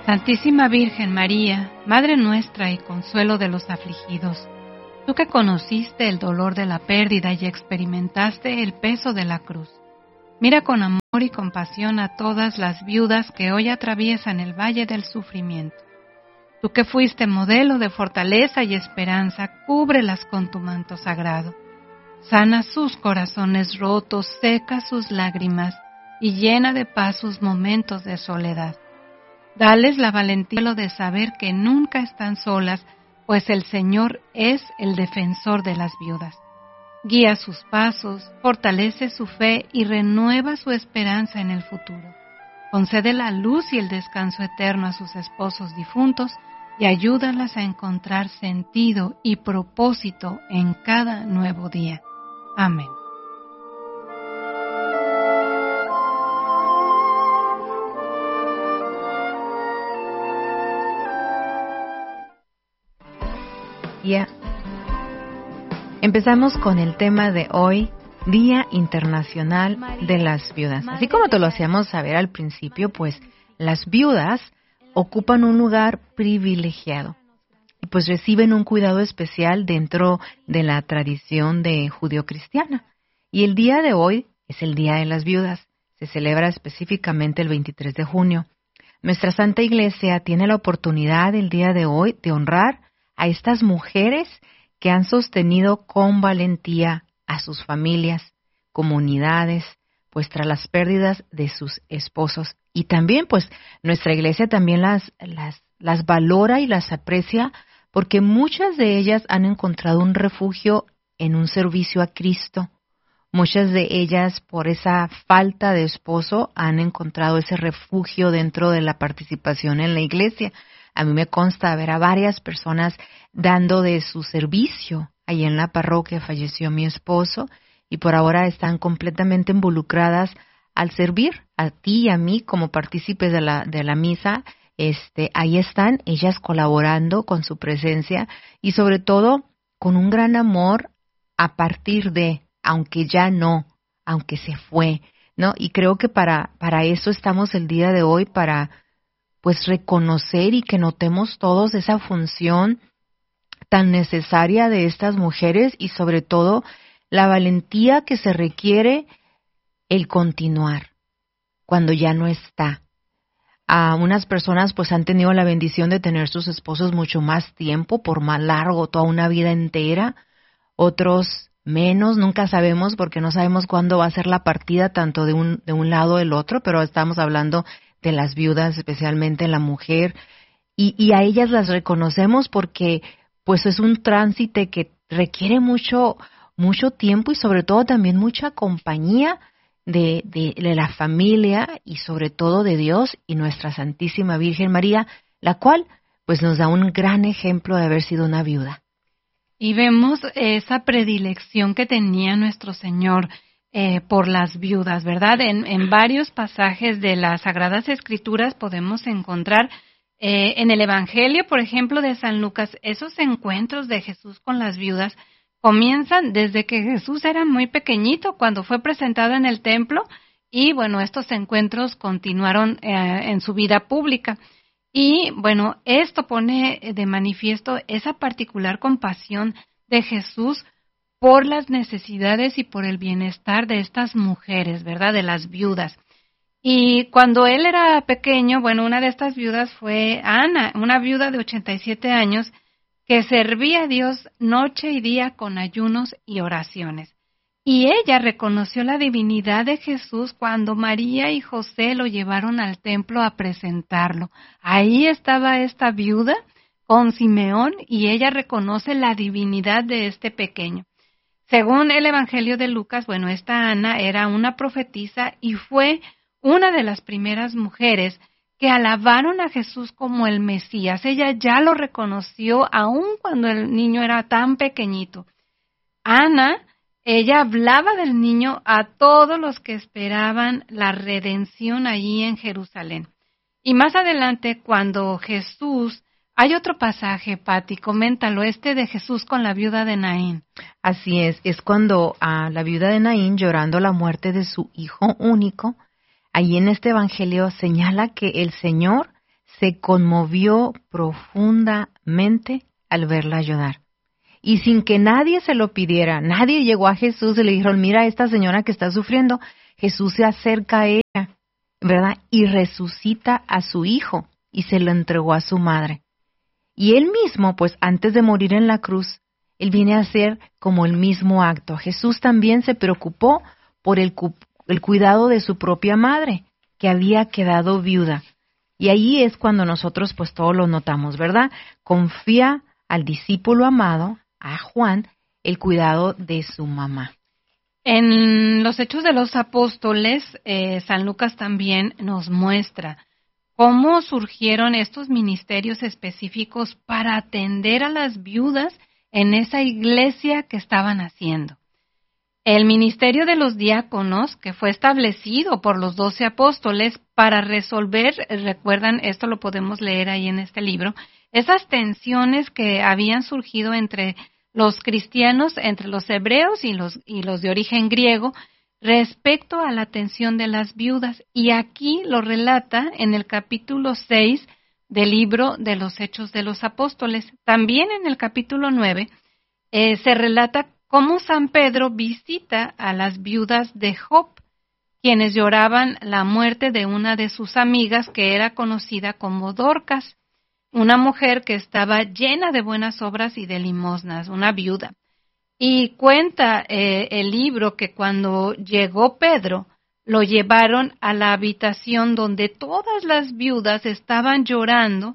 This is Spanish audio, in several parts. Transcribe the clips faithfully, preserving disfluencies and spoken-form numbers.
Santísima Virgen María, Madre nuestra y consuelo de los afligidos, tú que conociste el dolor de la pérdida y experimentaste el peso de la cruz, mira con amor y compasión a todas las viudas que hoy atraviesan el valle del sufrimiento. Tú que fuiste modelo de fortaleza y esperanza, cúbrelas con tu manto sagrado. Sana sus corazones rotos, seca sus lágrimas y llena de paz sus momentos de soledad. Dales la valentía de saber que nunca están solas, pues el Señor es el defensor de las viudas. Guía sus pasos, fortalece su fe y renueva su esperanza en el futuro. Concede la luz y el descanso eterno a sus esposos difuntos y ayúdalas a encontrar sentido y propósito en cada nuevo día. Amén. Yeah. Empezamos con el tema de hoy, Día Internacional de las Viudas. Así como te lo hacíamos saber al principio, pues las viudas ocupan un lugar privilegiado y pues reciben un cuidado especial dentro de la tradición de judio-cristiana. Y el día de hoy es el Día de las Viudas. Se celebra específicamente el veintitrés de junio. Nuestra Santa Iglesia tiene la oportunidad el día de hoy de honrar a estas mujeres que han sostenido con valentía a sus familias, comunidades, pues tras las pérdidas de sus esposos. Y también, pues, nuestra iglesia también las, las, las valora y las aprecia porque muchas de ellas han encontrado un refugio en un servicio a Cristo. Muchas de ellas, por esa falta de esposo, han encontrado ese refugio dentro de la participación en la iglesia. A mí me consta ver a varias personas dando de su servicio. Ahí en la parroquia falleció mi esposo y por ahora están completamente involucradas al servir a ti y a mí como partícipes de la, de la misa. Este, ahí están ellas colaborando con su presencia y sobre todo con un gran amor a partir de, aunque ya no, aunque se fue, ¿no? Y creo que para, para eso estamos el día de hoy, para pues reconocer y que notemos todos esa función tan necesaria de estas mujeres y sobre todo la valentía que se requiere el continuar cuando ya no está. A unas personas pues han tenido la bendición de tener sus esposos mucho más tiempo, por más largo, toda una vida entera, otros menos, nunca sabemos porque no sabemos cuándo va a ser la partida tanto de un, de un lado o del otro, pero estamos hablando de las viudas, especialmente la mujer, y, y a ellas las reconocemos porque pues es un tránsito que requiere mucho, mucho tiempo y sobre todo también mucha compañía de, de, de la familia y sobre todo de Dios y nuestra Santísima Virgen María, la cual pues nos da un gran ejemplo de haber sido una viuda. Y vemos esa predilección que tenía nuestro Señor Eh, por las viudas, ¿verdad? En, en varios pasajes de las Sagradas Escrituras podemos encontrar eh, en el Evangelio, por ejemplo, de San Lucas, esos encuentros de Jesús con las viudas comienzan desde que Jesús era muy pequeñito, cuando fue presentado en el templo, y bueno, estos encuentros continuaron eh, en su vida pública. Y bueno, esto pone de manifiesto esa particular compasión de Jesús por las necesidades y por el bienestar de estas mujeres, ¿verdad? De las viudas. Y cuando él era pequeño, bueno, una de estas viudas fue Ana, una viuda de ochenta y siete años que servía a Dios noche y día con ayunos y oraciones. Y ella reconoció la divinidad de Jesús cuando María y José lo llevaron al templo a presentarlo. Ahí estaba esta viuda con Simeón y ella reconoce la divinidad de este pequeño. Según el Evangelio de Lucas, bueno, esta Ana era una profetisa y fue una de las primeras mujeres que alabaron a Jesús como el Mesías. Ella ya lo reconoció aun cuando el niño era tan pequeñito. Ana, ella hablaba del niño a todos los que esperaban la redención allí en Jerusalén. Y más adelante, cuando Jesús... Hay otro pasaje, Pati, coméntalo, este de Jesús con la viuda de Naín. Así es, es cuando a la viuda de Naín, llorando la muerte de su hijo único, ahí en este evangelio señala que el Señor se conmovió profundamente al verla llorar. Y sin que nadie se lo pidiera, nadie llegó a Jesús y le dijeron, mira a esta señora que está sufriendo. Jesús se acerca a ella, ¿verdad? Y resucita a su hijo y se lo entregó a su madre. Y él mismo, pues antes de morir en la cruz, él viene a hacer como el mismo acto. Jesús también se preocupó por el, cu- el cuidado de su propia madre, que había quedado viuda. Y ahí es cuando nosotros pues todo lo notamos, ¿verdad? Confía al discípulo amado, a Juan, el cuidado de su mamá. En los Hechos de los Apóstoles, eh, San Lucas también nos muestra cómo surgieron estos ministerios específicos para atender a las viudas en esa iglesia que estaban haciendo. El ministerio de los diáconos, que fue establecido por los doce apóstoles para resolver, recuerdan, esto lo podemos leer ahí en este libro, esas tensiones que habían surgido entre los cristianos, entre los hebreos y los, y los de origen griego, respecto a la atención de las viudas. Y aquí lo relata en el capítulo seis del libro de los Hechos de los Apóstoles. También en el capítulo nueve eh, se relata cómo San Pedro visita a las viudas de Job, quienes lloraban la muerte de una de sus amigas que era conocida como Dorcas, una mujer que estaba llena de buenas obras y de limosnas, una viuda. Y cuenta eh, el libro que cuando llegó Pedro, lo llevaron a la habitación donde todas las viudas estaban llorando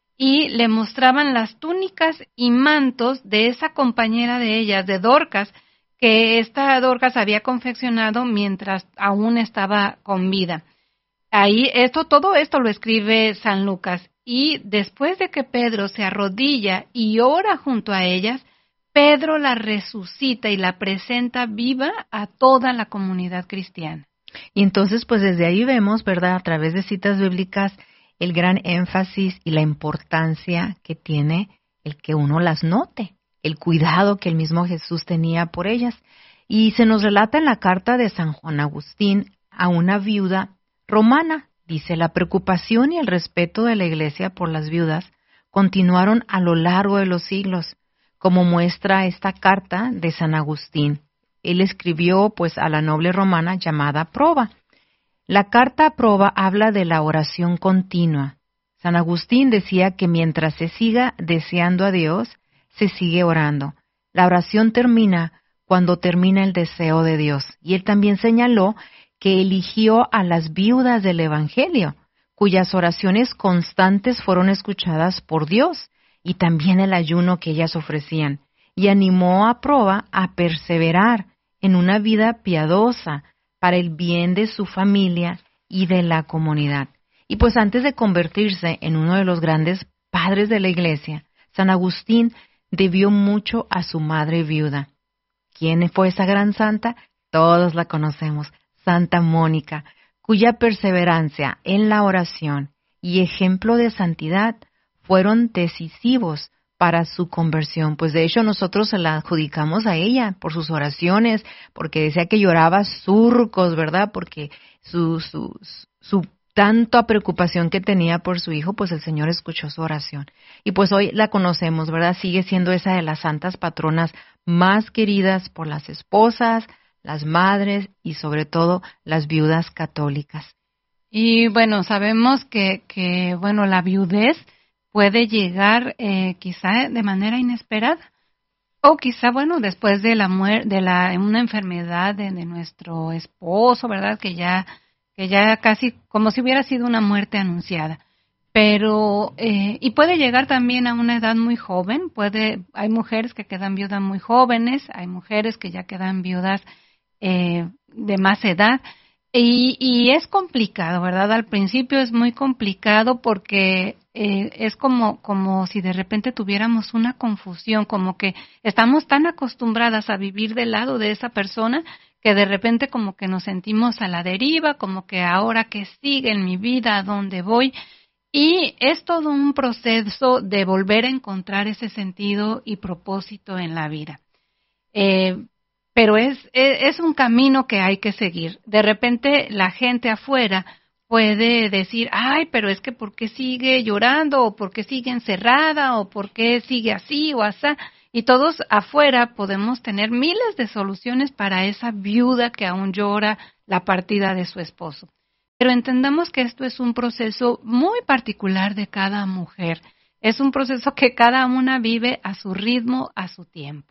y le mostraban las túnicas y mantos de esa compañera de ellas, de Dorcas, que esta Dorcas había confeccionado mientras aún estaba con vida. Ahí, esto, todo esto lo escribe San Lucas. Y después de que Pedro se arrodilla y ora junto a ellas, Pedro la resucita y la presenta viva a toda la comunidad cristiana. Y entonces, pues desde ahí vemos, ¿verdad?, a través de citas bíblicas, el gran énfasis y la importancia que tiene el que uno las note, el cuidado que el mismo Jesús tenía por ellas. Y se nos relata en la carta de San Juan Agustín a una viuda romana. Dice, la preocupación y el respeto de la Iglesia por las viudas continuaron a lo largo de los siglos, como muestra esta carta de San Agustín. Él escribió pues a la noble romana llamada Proba. La carta a Proba habla de la oración continua. San Agustín decía que mientras se siga deseando a Dios, se sigue orando. La oración termina cuando termina el deseo de Dios. Y él también señaló que eligió a las viudas del Evangelio, cuyas oraciones constantes fueron escuchadas por Dios, y también el ayuno que ellas ofrecían, y animó a Proba a perseverar en una vida piadosa para el bien de su familia y de la comunidad. Y pues antes de convertirse en uno de los grandes padres de la Iglesia, San Agustín debió mucho a su madre viuda. ¿Quién fue esa gran santa? Todos la conocemos, Santa Mónica, cuya perseverancia en la oración y ejemplo de santidad fueron decisivos para su conversión. Pues de hecho nosotros se la adjudicamos a ella por sus oraciones, porque decía que lloraba surcos, ¿verdad? Porque su, su, su tanta preocupación que tenía por su hijo, pues el Señor escuchó su oración. Y pues hoy la conocemos, ¿verdad? Sigue siendo esa de las santas patronas más queridas por las esposas, las madres y sobre todo las viudas católicas. Y bueno, sabemos que, que bueno, la viudez puede llegar eh, quizá de manera inesperada o quizá, bueno, después de la muerte, de la una enfermedad de, de nuestro esposo, ¿verdad? Que ya que ya casi como si hubiera sido una muerte anunciada. Pero eh, y puede llegar también a una edad muy joven. Puede, hay mujeres que quedan viudas muy jóvenes, hay mujeres que ya quedan viudas eh, de más edad. Y, y es complicado, ¿verdad? Al principio es muy complicado porque eh, es como, como si de repente tuviéramos una confusión, como que estamos tan acostumbradas a vivir del lado de esa persona que de repente como que nos sentimos a la deriva, como que ahora que sigue en mi vida, ¿a dónde voy? Y es todo un proceso de volver a encontrar ese sentido y propósito en la vida. Eh, Pero es, es un camino que hay que seguir. De repente la gente afuera puede decir, ay, pero es que ¿por qué sigue llorando? ¿O por qué sigue encerrada? ¿O por qué sigue así o asá? Y todos afuera podemos tener miles de soluciones para esa viuda que aún llora la partida de su esposo. Pero entendamos que esto es un proceso muy particular de cada mujer. Es un proceso que cada una vive a su ritmo, a su tiempo.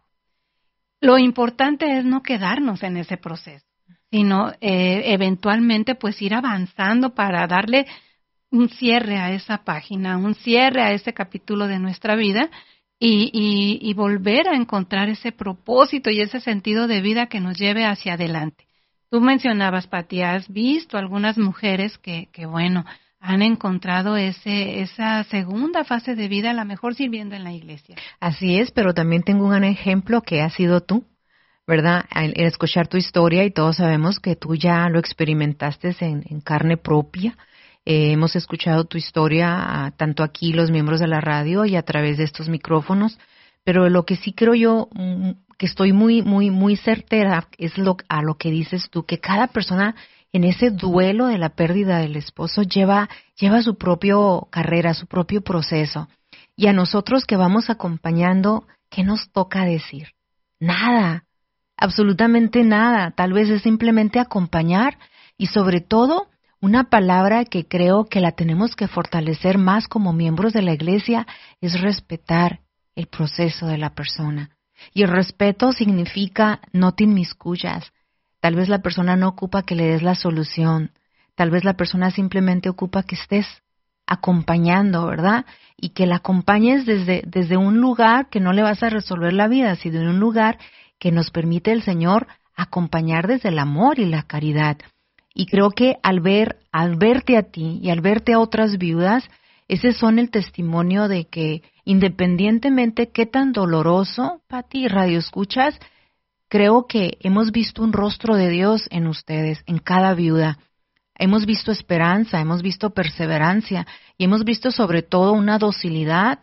Lo importante es no quedarnos en ese proceso, sino eh, eventualmente pues ir avanzando para darle un cierre a esa página, un cierre a ese capítulo de nuestra vida y, y, y volver a encontrar ese propósito y ese sentido de vida que nos lleve hacia adelante. Tú mencionabas, Pati, has visto algunas mujeres que, que bueno, han encontrado ese esa segunda fase de vida, a lo mejor sirviendo en la iglesia. Así es, pero también tengo un ejemplo que has sido tú, ¿verdad? Al, al escuchar tu historia, y todos sabemos que tú ya lo experimentaste en, en carne propia. Eh, hemos escuchado tu historia, a, tanto aquí los miembros de la radio y a través de estos micrófonos, pero lo que sí creo yo, mm, que estoy muy, muy, muy certera, es lo, a lo que dices tú, que cada persona en ese duelo de la pérdida del esposo lleva, lleva su propio carrera, su propio proceso. Y a nosotros que vamos acompañando, ¿qué nos toca decir? Nada, absolutamente nada. Tal vez es simplemente acompañar y sobre todo una palabra que creo que la tenemos que fortalecer más como miembros de la iglesia es respetar el proceso de la persona. Y el respeto significa no te inmiscuyas. Tal vez la persona no ocupa que le des la solución. Tal vez la persona simplemente ocupa que estés acompañando, ¿verdad? Y que la acompañes desde, desde un lugar que no le vas a resolver la vida, sino en un lugar que nos permite el Señor acompañar desde el amor y la caridad. Y creo que al ver, al verte a ti y al verte a otras viudas, ese son el testimonio de que independientemente qué tan doloroso, Pati, radio escuchas, creo que hemos visto un rostro de Dios en ustedes, en cada viuda. Hemos visto esperanza, hemos visto perseverancia y hemos visto sobre todo una docilidad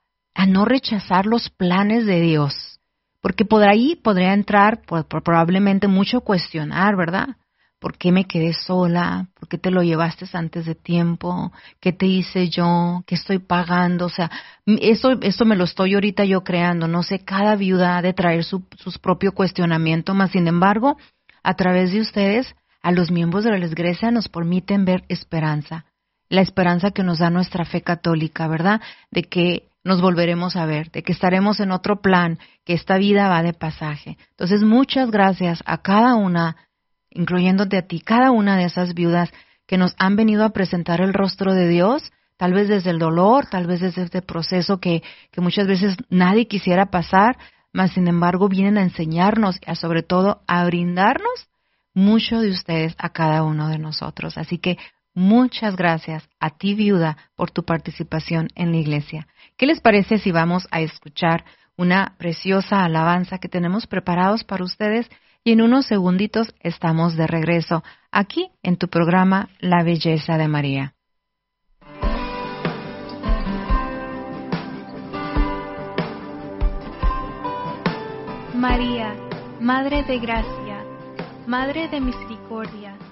a no rechazar los planes de Dios. Porque por ahí podría entrar por, por probablemente mucho cuestionar, ¿verdad? ¿Por qué me quedé sola? ¿Por qué te lo llevaste antes de tiempo? ¿Qué te hice yo? ¿Qué estoy pagando? O sea, eso, eso me lo estoy ahorita yo creando. No sé, cada viuda ha de traer su, su propio cuestionamiento, más sin embargo, a través de ustedes, a los miembros de la iglesia nos permiten ver esperanza. La esperanza que nos da nuestra fe católica, ¿verdad? De que nos volveremos a ver, de que estaremos en otro plan, que esta vida va de pasaje. Entonces, muchas gracias a cada una, incluyéndote a ti, cada una de esas viudas que nos han venido a presentar el rostro de Dios, tal vez desde el dolor, tal vez desde este proceso que, que muchas veces nadie quisiera pasar, mas sin embargo vienen a enseñarnos y a, sobre todo a brindarnos mucho de ustedes a cada uno de nosotros. Así que muchas gracias a ti, viuda, por tu participación en la iglesia. ¿Qué les parece si vamos a escuchar una preciosa alabanza que tenemos preparados para ustedes? Y en unos segunditos estamos de regreso aquí en tu programa La Belleza de María. María, Madre de Gracia, Madre de Misericordia,